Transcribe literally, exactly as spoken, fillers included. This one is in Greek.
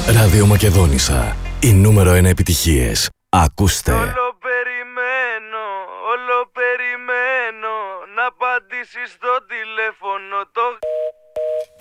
Ραδιομακεδόνισσα. Η νούμερο ένα επιτυχίες. Ακούστε. Όλο περιμένω, όλο περιμένω να απαντήσεις στο τηλέφωνο το